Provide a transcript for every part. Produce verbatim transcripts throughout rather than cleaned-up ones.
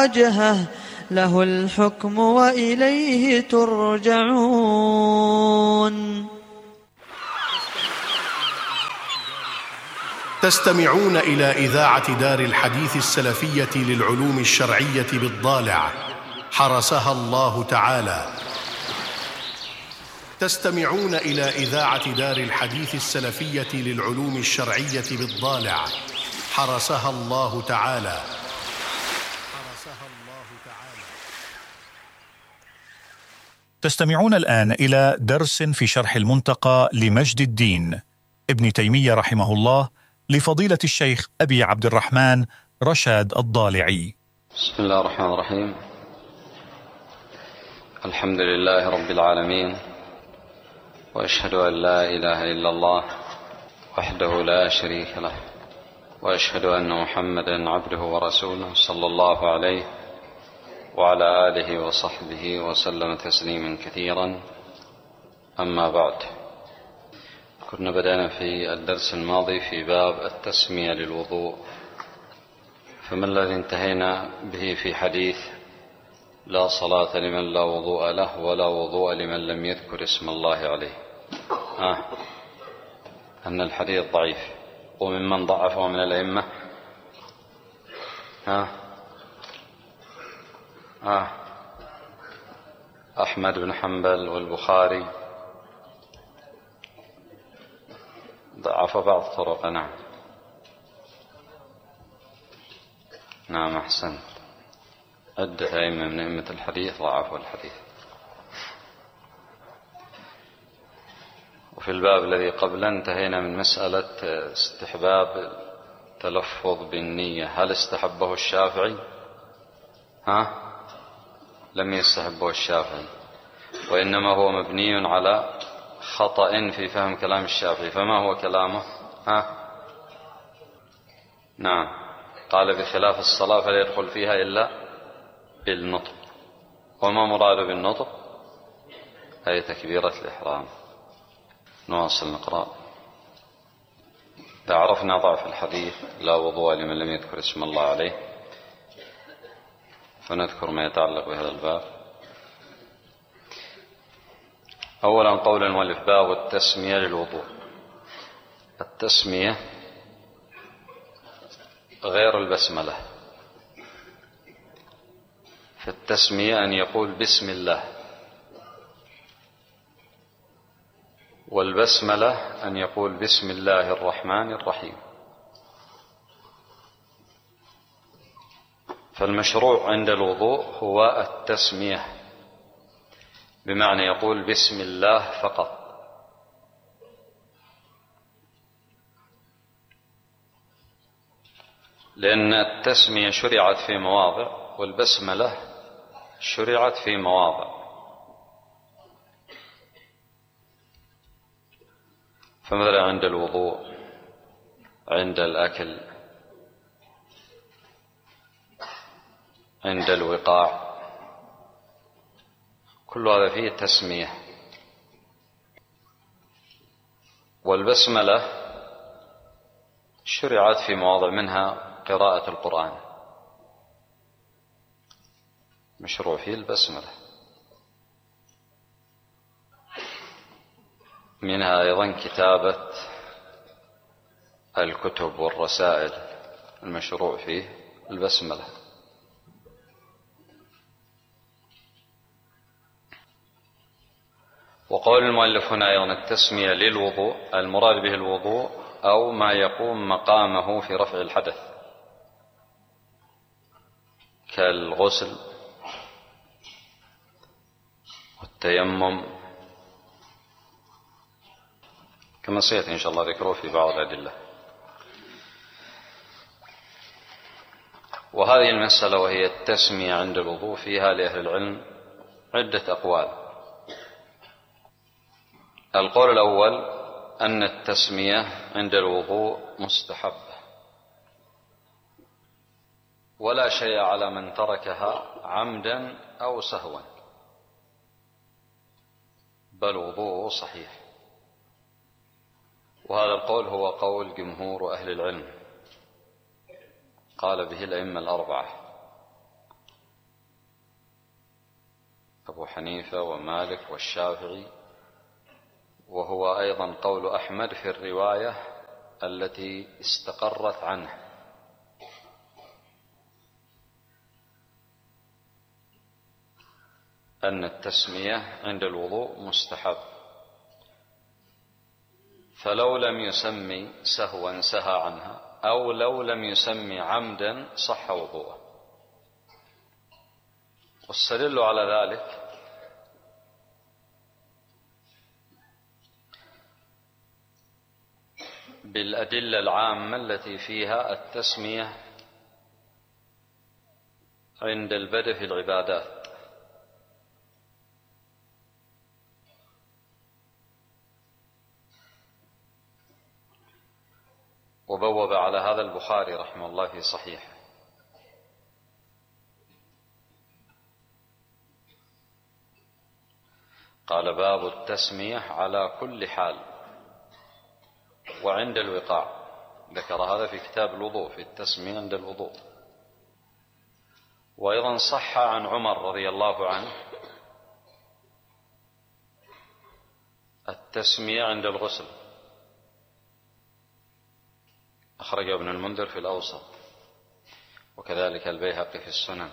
وجهه، له الحكم وإليه ترجعون. تستمعون إلى إذاعة دار الحديث السلفية للعلوم الشرعية بالضالع، حرسها الله تعالى. تستمعون إلى إذاعة دار الحديث السلفية للعلوم الشرعية بالضالع، حرسها الله تعالى. تستمعون الآن إلى درس في شرح المنتقى لمجد الدين ابن تيمية رحمه الله لفضيلة الشيخ أبي عبد الرحمن رشاد الضالعي. بسم الله الرحمن الرحيم. الحمد لله رب العالمين، وأشهد أن لا إله إلا الله وحده لا شريك له، وأشهد أن محمدا عبده ورسوله صلى الله عليه وعلى آله وصحبه وسلم تسليما كثيرا. أما بعد، كنا بدأنا في الدرس الماضي في باب التسمية للوضوء، فما الذي انتهينا به في حديث لا صلاة لمن لا وضوء له ولا وضوء لمن لم يذكر اسم الله عليه؟ آه. أن الحديث ضعيف، وممن ضعفه من الأئمة آه. آه. أحمد بن حنبل والبخاري ضعف بعض طرق. نعم نعم أحسن. عدة أئمة من أئمة الحديث ضعفوا الحديث. وفي الباب الذي قبله انتهينا من مسألة استحباب التلفظ بالنية. هل استحبه الشافعي؟ ها؟ لم يستحبه الشافعي، وإنما هو مبني على خطأ في فهم كلام الشافعي. فما هو كلامه؟ ها؟ نعم، قال بخلاف الصلاة فلا يدخل فيها إلا بالنطق. وما مراد بالنطق؟ أي تكبيرة الإحرام. نواصل نقرأ. إذا عرفنا ضعف الحديث لا وضوء لمن لم يذكر اسم الله عليه، فنذكر ما يتعلق بهذا الباب. أولا قول المؤلف: باب التسمية للوضوء. التسمية غير البسملة. في التسمية أن يقول بسم الله، والبسملة أن يقول بسم الله الرحمن الرحيم. فالمشروع عند الوضوء هو التسمية، بمعنى يقول بسم الله فقط. لأن التسمية شرعت في مواضع، والبسملة شرعت في مواضع. فمثلا عند الوضوء، عند الأكل، عند الوقاع، كل هذا فيه تسمية. والبسملة شرعت في مواضع، منها قراءة القرآن مشروع فيه البسملة، منها أيضا كتابة الكتب والرسائل المشروع فيه البسملة. وقول المؤلف هنا أيضا التسمية للوضوء، المراد به الوضوء أو ما يقوم مقامه في رفع الحدث، كالغسل والتيمم، كما سيأتي إن شاء الله ذكره في بعض الأدلة. وهذه المسألة وهي التسمية عند الوضوء فيها لأهل العلم عدة أقوال. القول الأول أن التسمية عند الوضوء مستحبة، ولا شيء على من تركها عمدا أو سهوا، بل وضوءه صحيح. وهذا القول هو قول جمهور أهل العلم، قال به الأئمة الأربعة، أبو حنيفة ومالك والشافعي، وهو أيضا قول أحمد في الرواية التي استقرت عنه، أن التسمية عند الوضوء مستحب، فلو لم يسمي سهوا سهى عنها، أو لو لم يسمي عمدا صح وضوءه. واستدل على ذلك بالأدلة العامة التي فيها التسمية عند البدء في العبادات، وبوب على هذا البخاري رحمه الله في صحيحه. قال: باب التسمية على كل حال وعند الوقاع. ذكر هذا في كتاب الوضوء، في التسمية عند الوضوء. وأيضا صح عن عمر رضي الله عنه التسمية عند الغسل، أخرجه ابن المنذر في الأوسط، وكذلك البيهقي في السنن.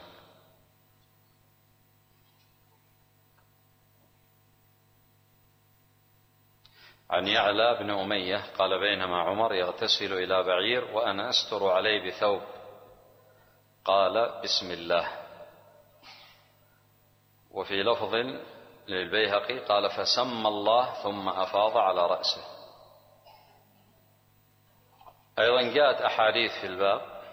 عن يعلى بن أمية قال: بينما عمر يغتسل إلى بعير وأنا أستر عليه بثوب، قال: بسم الله. وفي لفظ للبيهقي قال: فسمى الله ثم أفاض على رأسه. أيضا جاءت أحاديث في الباب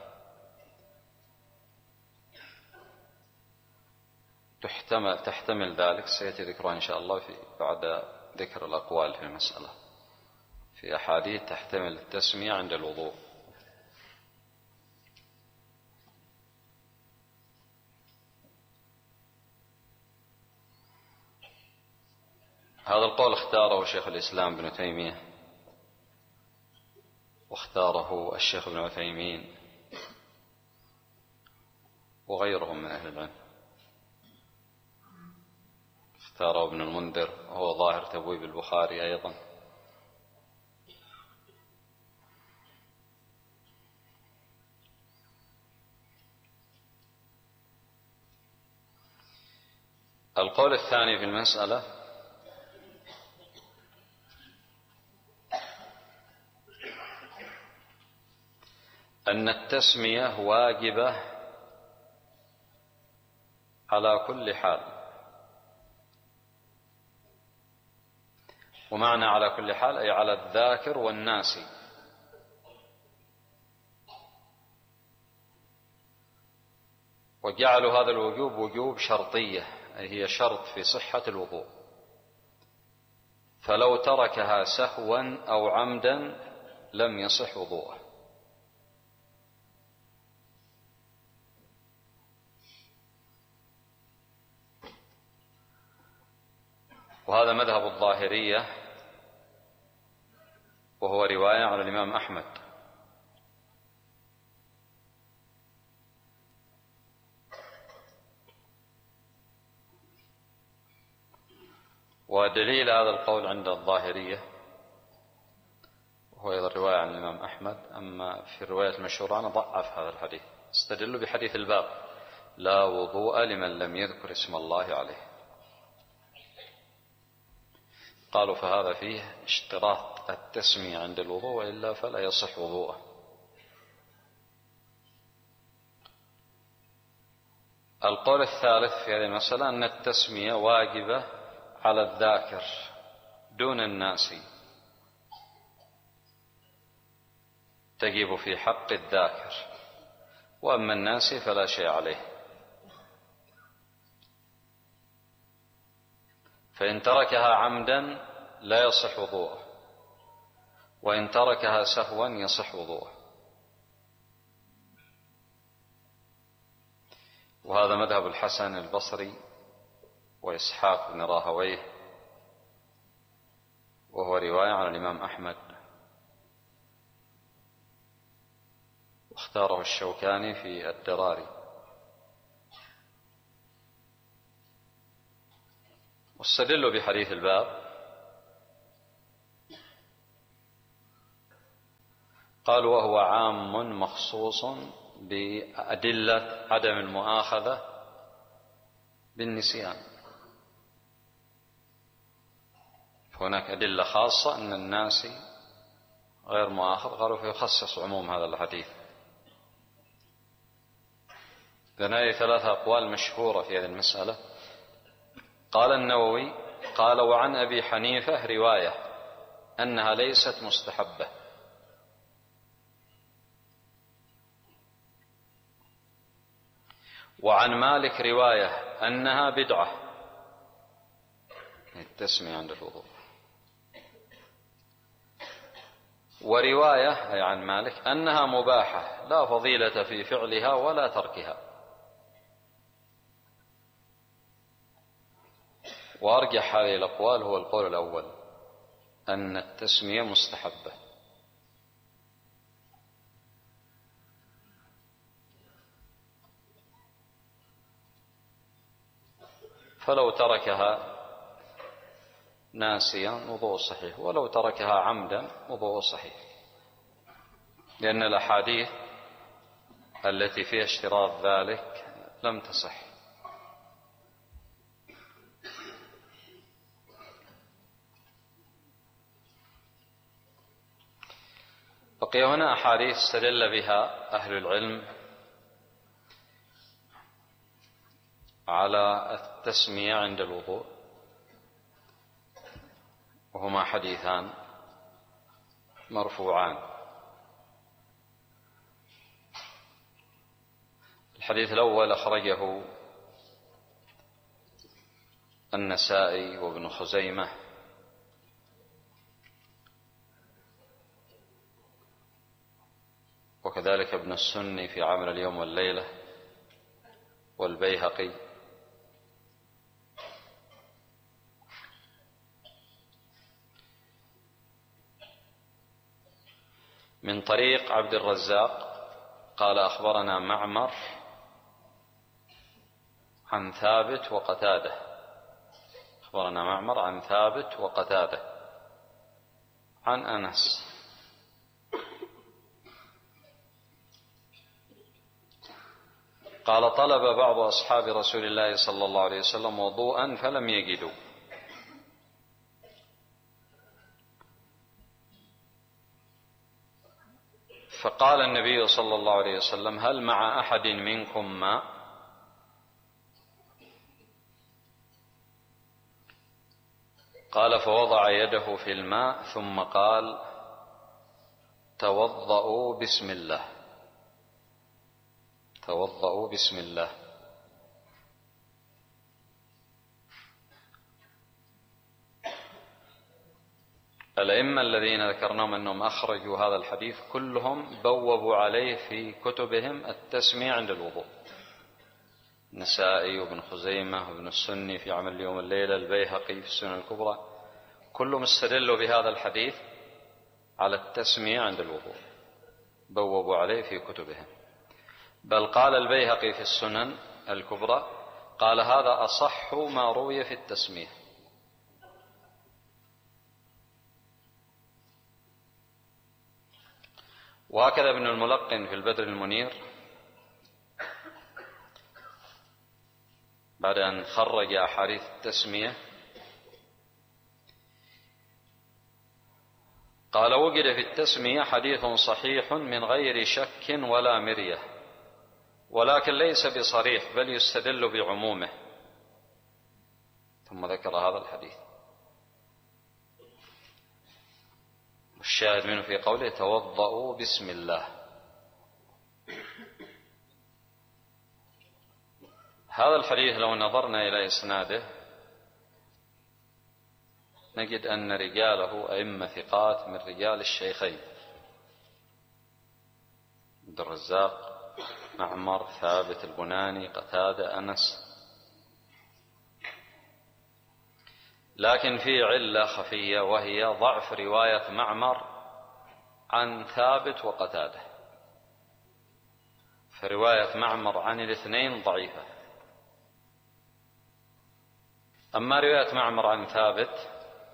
تحتمل, تحتمل ذلك، سيأتي ذكرها إن شاء الله في بعد ذكر الأقوال في المسألة. في أحاديث تحتمل التسمية عند الوضوء. هذا القول اختاره شيخ الإسلام ابن تيمية، واختاره الشيخ ابن عثيمين وغيرهم من أهل العلم. اختاره ابن المنذر، وهو ظاهر تبويب البخاري أيضا. القول الثاني في المسألة أن التسمية واجبة على كل حال. ومعنى على كل حال أي على الذاكر والناسي. وجعلوا هذا الوجوب وجوب شرطية، أي هي شرط في صحة الوضوء، فلو تركها سهوا أو عمدا لم يصح وضوءه. وهذا مذهب الظاهرية، وهو رواية عن الإمام أحمد. ودليل هذا القول عند الظاهرية وهو أيضا رواية عن الإمام أحمد. أما في الرواية المشهورة أنا ضعف هذا الحديث، استدلوا بحديث الباب: لا وضوء لمن لم يذكر اسم الله عليه. قالوا فهذا فيه اشتراط التسمية عند الوضوء، وإلا فلا يصح وضوءه. القول الثالث في هذه المسألة أن التسمية واجبة على الذاكر دون الناسي، تجب في حق الذاكر، وأما الناسي فلا شيء عليه. فإن تركها عمدا لا يصح وضوءه، وإن تركها سهوا يصح وضوءه. وهذا مذهب الحسن البصري وإسحاق بن راهويه، وهو رواية عن الإمام أحمد، واختاره الشوكاني في الدراري. واستدلوا بحديث الباب، قالوا وهو عام مخصوص بأدلة عدم المؤاخذة بالنسيان. هناك أدلة خاصة أن الناسي غير مؤاخذ، قالوا فيخصص عموم هذا الحديث. لأن هذه ثلاثة أقوال مشهورة في هذه المسألة. قال النووي قال وعن أبي حنيفة رواية أنها ليست مستحبة، وعن مالك رواية أنها بدعة، التسمية عند الوضوء، ورواية أي عن مالك أنها مباحة لا فضيلة في فعلها ولا تركها. وأرجح هذه الأقوال هو القول الأول، أن التسمية مستحبة. فلو تركها ناسيا وضوء صحيح، ولو تركها عمدا وضوء صحيح، لأن الأحاديث التي فيها اشتراط ذلك لم تصح. بقي هنا أحاديث استدل بها أهل العلم على التسمية عند الوضوء، وهما حديثان مرفوعان. الحديث الأول أخرجه النسائي وابن خزيمة، وكذلك ابن السني في عمل اليوم والليلة، والبيهقي، من طريق عبد الرزاق قال أخبرنا معمر عن ثابت وقتادة، أخبرنا معمر عن ثابت وقتادة عن أنس قال طلب بعض أصحاب رسول الله صلى الله عليه وسلم وضوءا فلم يجدوا، فقال النبي صلى الله عليه وسلم هل مع أحد منكم ماء؟ قال فوضع يده في الماء ثم قال توضؤوا بسم الله، توضؤوا بسم الله. الأئمة الذين ذكرناهم أنهم أخرجوا هذا الحديث كلهم بوبوا عليه في كتبهم التسمية عند الوضوء، النسائي وابن خزيمة وابن السني في عمل اليوم والليلة، البيهقي في السنن الكبرى، كلهم استدلوا بهذا الحديث على التسمية عند الوضوء، بوبوا عليه في كتبهم. بل قال البيهقي في السنن الكبرى قال هذا أصح ما روي في التسمية. وهكذا ابن الملقن في البدر المنير بعد أن خرج أحاديث التسمية قال وجد في التسمية حديث صحيح من غير شك ولا مرية، ولكن ليس بصريح بل يستدل بعمومه، ثم ذكر هذا الحديث. والشاهد منه في قوله توضؤوا بسم الله. هذا الحديث لو نظرنا إلى إسناده نجد أن رجاله أئمة ثقات من رجال الشيخين عبد الرزاق، معمر، ثابت البناني، قتادة، أنس. لكن في علة خفية وهي ضعف رواية معمر عن ثابت وقتادة، فرواية معمر عن الاثنين ضعيفة. أما رواية معمر عن ثابت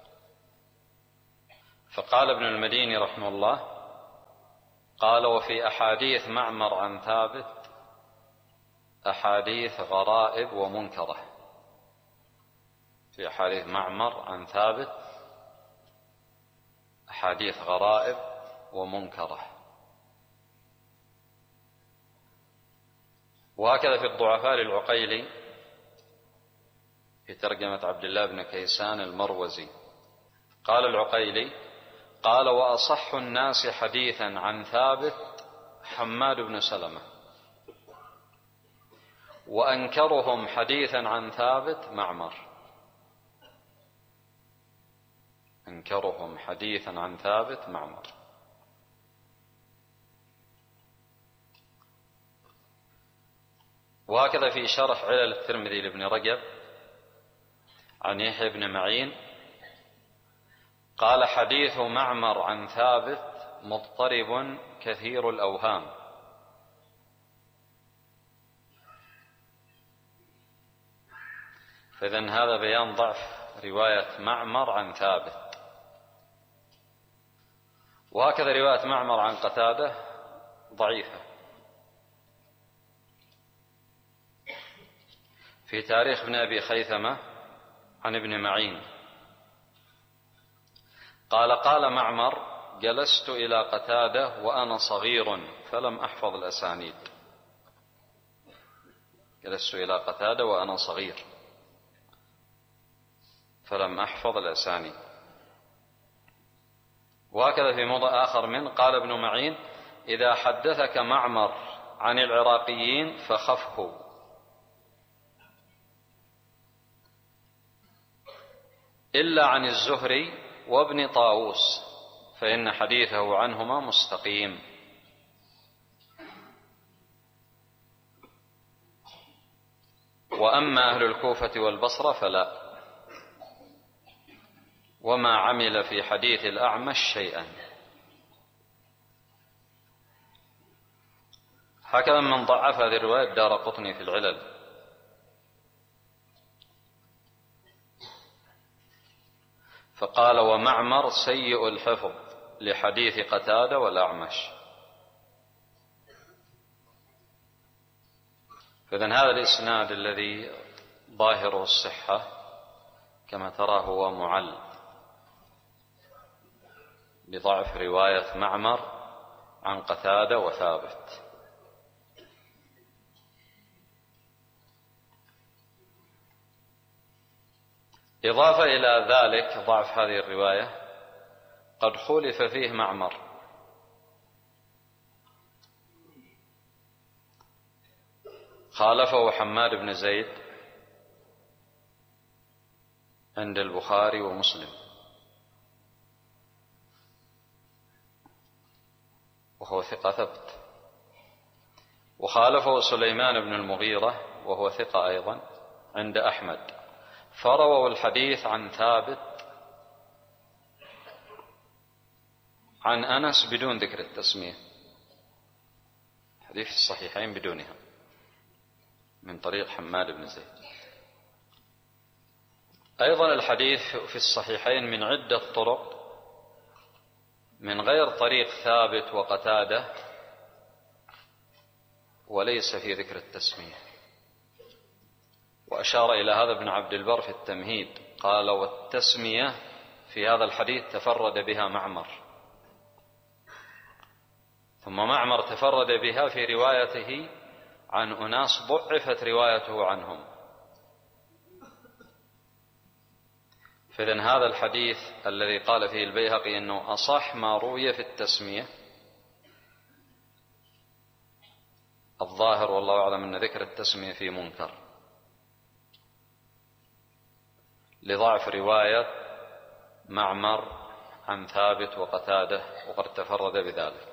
فقال ابن المديني رحمه الله قال: وفي أحاديث معمر عن ثابت أحاديث غرائب ومنكرة. في أحاديث معمر عن ثابت أحاديث غرائب ومنكرة. وهكذا في الضعفاء للعقيلي في ترجمة عبد الله بن كيسان المروزي قال العقيلي: قال: وأصح الناس حديثا عن ثابت حماد بن سلمة، وأنكرهم حديثا عن ثابت معمر. أنكرهم حديثا عن ثابت معمر. وهكذا في شرح علل الترمذي لابن رجب عن يحيى بن معين قال: حديث معمر عن ثابت مضطرب كثير الأوهام. فإذن هذا بيان ضعف رواية معمر عن ثابت. وهكذا رواية معمر عن قتادة ضعيفة. في تاريخ ابن أبي خيثمة عن ابن معين قال: قال معمر: جلست إلى قتادة وأنا صغير فلم أحفظ الأسانيد. جلست إلى قتادة وأنا صغير فلم أحفظ الأسانيد. وهكذا في موضع آخر من قال ابن معين: إذا حدثك معمر عن العراقيين فخفه، إلا عن الزهري وابن طاووس فإن حديثه عنهما مستقيم. وأما أهل الكوفة والبصرة فلا، وما عمل في حديث الأعمش شيئا. هكذا من ضعف هذه الرواية الدارقطني في العلل. فقال: ومعمر سيء الحفظ لحديث قتادة والأعمش. فإذن هذا الإسناد الذي ظاهره الصحة كما ترى هو معل بضعف رواية معمر عن قتادة وثابت. إضافة إلى ذلك ضعف هذه الرواية قد خولف فيه معمر، خالفه حماد بن زيد عند البخاري ومسلم، وهو ثقة ثبت. وخالفه سليمان بن المغيرة وهو ثقة أيضا عند أحمد، فرووا الحديث عن ثابت عن أنس بدون ذكر التسمية، حديث الصحيحين بدونها من طريق حماد بن زيد. أيضا الحديث في الصحيحين من عدة طرق من غير طريق ثابت وقتادة، وليس في ذكر التسمية. وأشار إلى هذا ابن عبد البر في التمهيد، قال: والتسمية في هذا الحديث تفرد بها معمر، ثم معمر تفرد بها في روايته عن أناس ضعفت روايته عنهم. فإذن هذا الحديث الذي قال فيه البيهقي إنه أصح ما روي في التسمية، الظاهر والله أعلم أن ذكر التسمية في منكر لضعف رواية معمر عن ثابت وقتادة، وقد تفرد بذلك.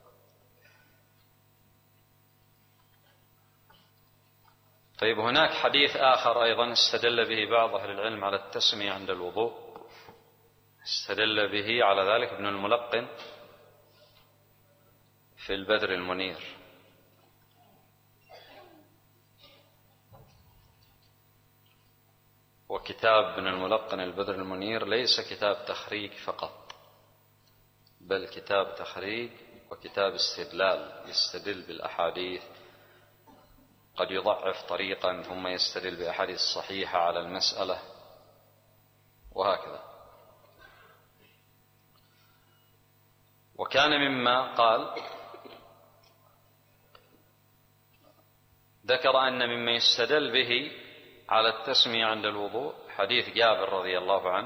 طيب، هناك حديث آخر أيضا استدل به بعض أهل العلم على التسمية عند الوضوء، استدل به على ذلك ابن الملقن في البدر المنير، وكتاب ابن الملقن البدر المنير ليس كتاب تخريج فقط، بل كتاب تخريج وكتاب استدلال، يستدل بالأحاديث، قد يضعف طريقا ثم يستدل بأحاديث صحيحة على المسألة، وهكذا. وكان مما قال ذكر أن مما يستدل به على التسمية عند الوضوء حديث جابر رضي الله عنه،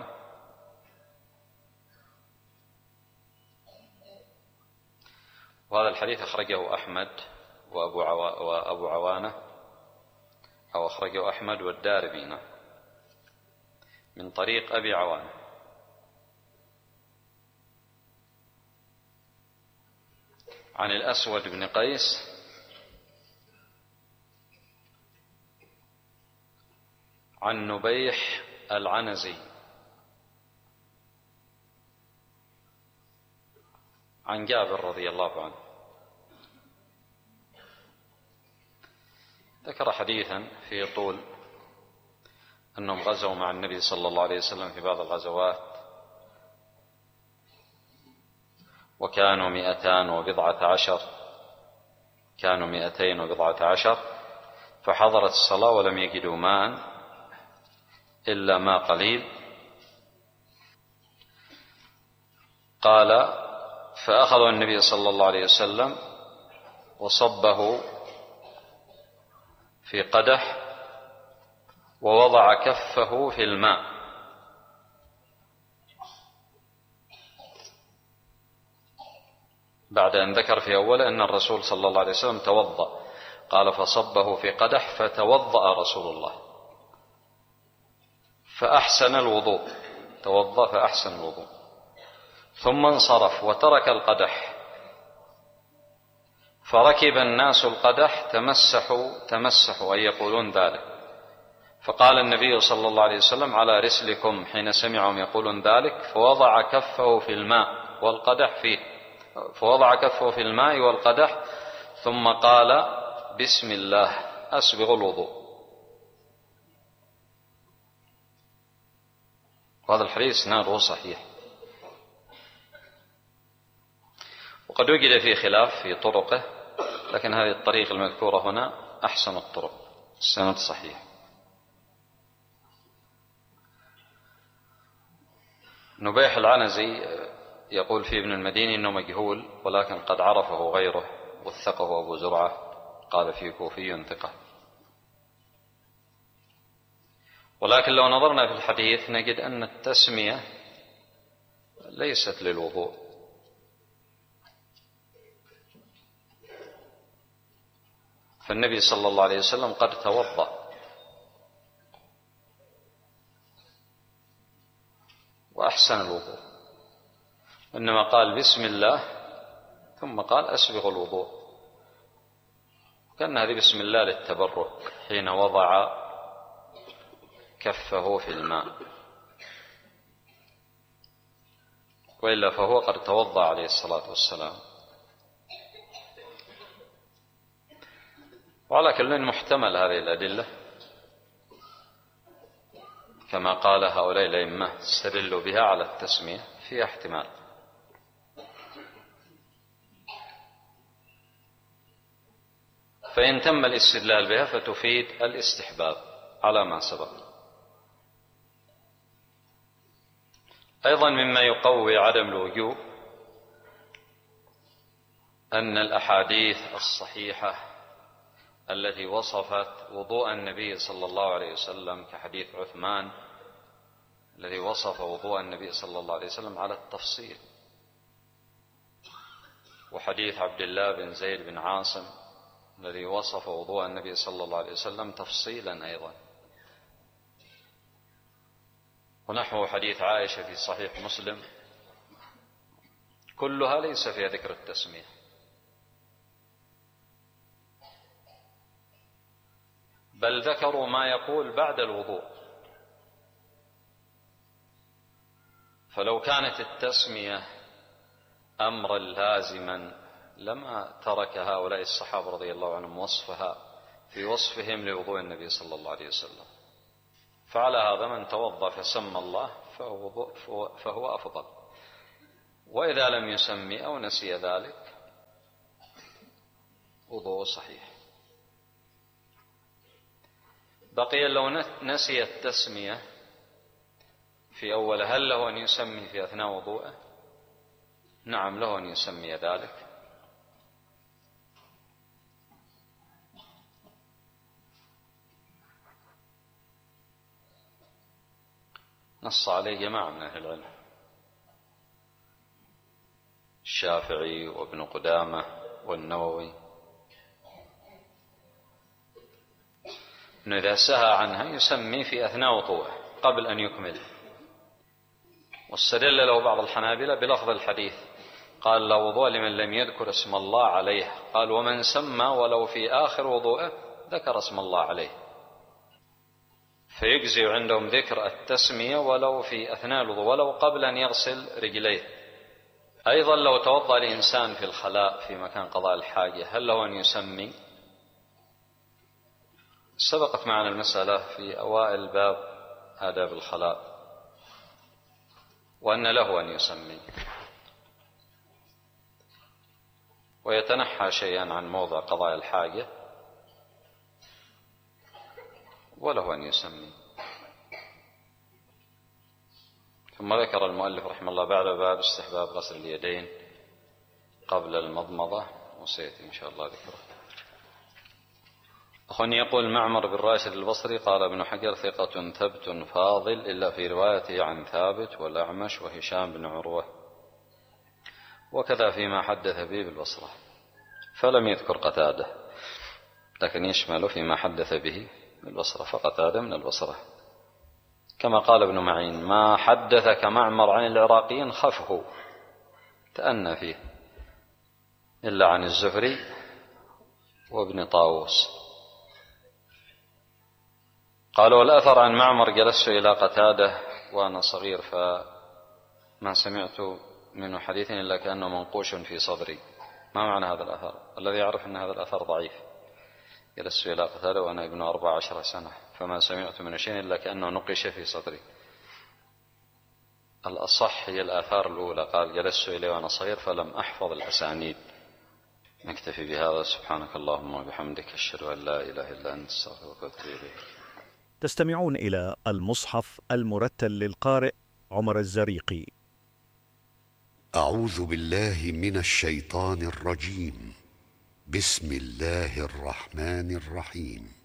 وهذا الحديث أخرجه أحمد وأبو, عوا وأبو عوانة، أو أخرجه أحمد والدارمي من طريق أبي عوانة عن الأسود بن قيس عن نبيح العنزي عن جابر رضي الله عنه. ذكر حديثا في طول أنهم غزوا مع النبي صلى الله عليه وسلم في بعض الغزوات، وكانوا مئتان وبضعة عشر كانوا مئتين وبضعة عشر فحضرت الصلاة ولم يجدوا ماء إلا ماء قليل. قال فأخذ النبي صلى الله عليه وسلم وصبه في قدح ووضع كفه في الماء، بعد أن ذكر في أوله أن الرسول صلى الله عليه وسلم توضأ، قال فصبه في قدح فتوضأ رسول الله فأحسن الوضوء، توضأ فأحسن الوضوء، ثم انصرف وترك القدح، فركب الناس القدح تمسحوا تمسحوا أي يقولون ذلك، فقال النبي صلى الله عليه وسلم على رسلكم حين سمعهم يقولون ذلك، فوضع كفه في الماء والقدح فيه فوضع كفه في الماء والقدح ثم قال بسم الله أسبغ الوضوء. وهذا الحديث اسناده صحيح، وقد وجد فيه خلاف في طرقه، لكن هذه الطريقة المذكورة هنا أحسن الطرق، السند صحيح. نبيح العنزي يقول في ابن المديني إنه مجهول، ولكن قد عرفه غيره وثقه أبو زرعة، قال فيه كوفي ثقة. ولكن لو نظرنا في الحديث نجد أن التسمية ليست للوضوء، فالنبي صلى الله عليه وسلم قد توضأ وأحسن الوضوء، إنما قال بسم الله ثم قال أسبغ الوضوء، كأن هذه بسم الله للتبرك حين وضع كفه في الماء، وإلا فهو قد توضأ عليه الصلاة والسلام. وعلى كل محتمل هذه الأدلة كما قال هؤلاء الأئمة استدلوا بها على التسمية، فيها احتمال. فإن تم الاستدلال بها فتفيد الاستحباب على ما سبق. أيضا مما يقوي عدم الوجوب أن الأحاديث الصحيحة التي وصفت وضوء النبي صلى الله عليه وسلم، كحديث عثمان الذي وصف وضوء النبي صلى الله عليه وسلم على التفصيل، وحديث عبد الله بن زيد بن عاصم الذي وصف وضوء النبي صلى الله عليه وسلم تفصيلا أيضا، ونحو حديث عائشة في صحيح مسلم، كلها ليس فيها ذكر التسمية، بل ذكروا ما يقول بعد الوضوء. فلو كانت التسمية أمرا لازما لما ترك هؤلاء الصحابة رضي الله عنهم وصفها في وصفهم لوضوء النبي صلى الله عليه وسلم، فعلى هذا من توضأ فسمى الله فهو, فهو أفضل، وإذا لم يسمي أو نسي ذلك وضوء صحيح. بقي لو نسي التسمية في أول، هل له أن يسمي في أثناء وضوءه؟ نعم، له أن يسمي ذلك. نص عليه جماعة من أهل العلم، الشافعي وابن قدامة والنووي، إنه إذا سهى عنها يسمي في أثناء وضوءه قبل أن يكمل. واستدل له بعض الحنابلة بلفظ الحديث، قال لا وضوء لمن لم يذكر اسم الله عليه، قال ومن سمى ولو في آخر وضوءه ذكر اسم الله عليه، فيجزي عندهم ذكر التسمية ولو في أثناء الوضوء ولو قبل أن يغسل رجليه. أيضا لو توضأ الإنسان في الخلاء في مكان قضاء الحاجة، هل له أن يسمي؟ سبقت معنا المسألة في أوائل باب آداب الخلاء، وأن له أن يسمي ويتنحى شيئا عن موضع قضاء الحاجة وله أن يسمي. ثم ذكر المؤلف رحمه الله بعد باب استحباب غسل اليدين قبل المضمضة، وسيأتي إن شاء الله ذكره. أخواني، يقول معمر بن راشد البصري قال ابن حجر ثقة ثبت فاضل إلا في روايته عن ثابت والأعمش وهشام بن عروة، وكذا فيما حدث به بالبصرة، فلم يذكر قتادة، لكن يشمل فيما حدث به بالبصرة، فقتادة من البصرة. كما قال ابن معين ما حدثك معمر عن العراقيين خفه تأنى فيه إلا عن الزهري وابن طاووس. قالوا الأثر عن معمر جلست إلى قتادة وأنا صغير فما سمعت منه حديث إلا كأنه منقوش في صدري. ما معنى هذا الأثر؟ الذي يعرف أن هذا الأثر ضعيف. جلست إلى قتادة وأنا ابن أربع عشر سنة فما سمعت من شيء إلا كأنه نقش في صدري. الأصح هي الآثار الأولى، قال جلست إليه وأنا صغير فلم أحفظ الأسانيد. نكتفي بهذا. سبحانك اللهم وبحمدك أشهد أن لا إله إلا أنت أستغفرك وأتوب إليك. تستمعون إلى المصحف المرتل للقارئ عمر الزريقي. أعوذ بالله من الشيطان الرجيم. بسم الله الرحمن الرحيم.